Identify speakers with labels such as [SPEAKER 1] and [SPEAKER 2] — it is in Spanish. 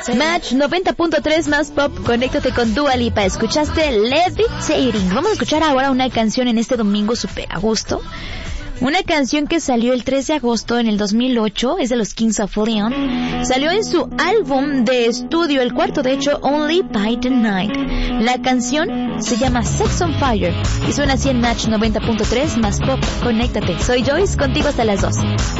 [SPEAKER 1] Match 90.3 más pop, conéctate con Dua Lipa. Escuchaste Levitating. Vamos a escuchar ahora una canción en este domingo súper a gusto. Una canción que salió el 3 de agosto en el 2008, es de los Kings of Leon. Salió en su álbum de estudio, el cuarto de hecho, Only by the Night. La canción se llama Sex on Fire y suena así en Match 90.3 más pop. Conéctate. Soy Joyce, contigo hasta las 12.